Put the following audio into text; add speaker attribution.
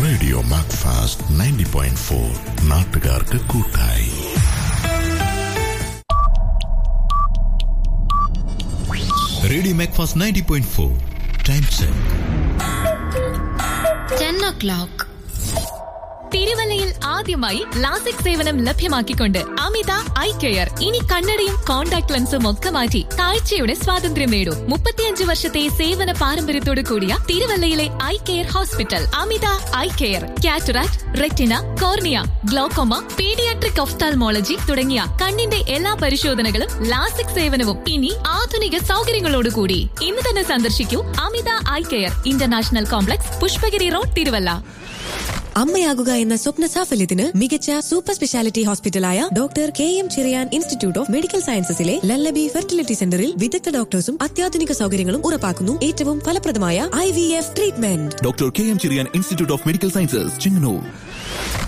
Speaker 1: Radio Macfast 90.4 നാട്ടുകാർക്ക് കൂട്ടായി. Radio Macfast 90.4 time check
Speaker 2: 10 o'clock.
Speaker 3: തിരുവല്ലയിൽ ആദ്യമായി ലാസിക് സേവനം ലഭ്യമാക്കിക്കൊണ്ട് അമിത ഐ കെയർ. ഇനി കണ്ണടയും കോൺടാക്ട് ലെൻസും ഒക്കെ മാറ്റി കാഴ്ചയുടെ സ്വാതന്ത്ര്യം നേടൂ. 35 വർഷത്തെ സേവന പാരമ്പര്യത്തോടു കൂടിയ തിരുവല്ലയിലെ ഐ കെയർ ഹോസ്പിറ്റൽ അമിത eye care. Cataract, retina, cornea, glaucoma, paediatric ophthalmology തുടങ്ങിയ കണ്ണിന്റെ എല്ലാ പരിശോധനകളും ലാസിക് സേവനവും ഇനി ആധുനിക സൗകര്യങ്ങളോടുകൂടി. ഇന്ന് തന്നെ സന്ദർശിക്കൂ അമിത eye care, international complex, Pushpagiri road, Thiruvalla.
Speaker 4: അമ്മയാകുക എന്ന സ്വപ്ന സാഫല്യത്തിന് മികച്ച super speciality ഹോസ്പിറ്റലായ doctor KM Cherian institute of medical സയൻസസിലെ ലല്ലബി fertility സെന്ററിൽ വിദഗ്ധ ഡോക്ടേഴ്സും അത്യാധുനിക സൗകര്യങ്ങളും ഉറപ്പാക്കുന്നു ഏറ്റവും ഫലപ്രദമായ IVF treatment.
Speaker 5: Doctor KM Cherian institute of medical sciences, Chengannur.